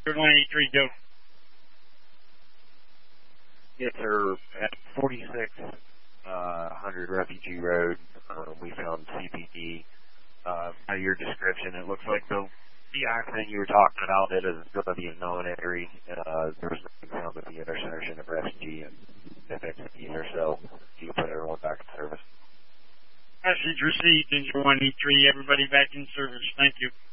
183, go. Yes, sir. At 4600 Refugee Road, we found CPD. By your description, it looks like the accident you were talking about, it is going to be a non-entry. There was nothing found at the intersection of Refugee and FX either, so you can put everyone back in service. Message received, engine 183. Everybody back in service. Thank you.